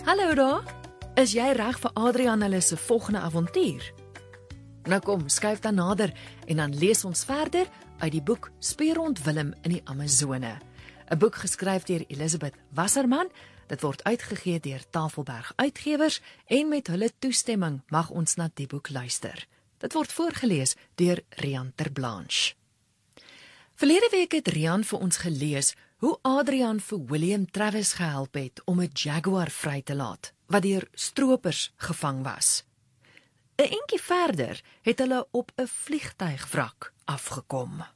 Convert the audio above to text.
Hallo daar. Is jy reg vir Adrian hulle se volgende avontuur? Nou kom, skuif dan nader en dan lees ons verder uit die boek Speurhond Willem in die Amazone. 'n Boek geskryf deur Elisabeth Wasserman. Dit word uitgegee deur Tafelberg Uitgewers en met hulle toestemming mag ons na die boek luister. Dit word voorgelees deur Rian Terblanche. Verlede week het Rian vir ons gelees hoe Adrian vir William Travis gehelp het om 'n jaguar vry te laat, wat deur stroopers gevang was. 'n Entjie verder het hulle op 'n vliegtuigwrak afgekom.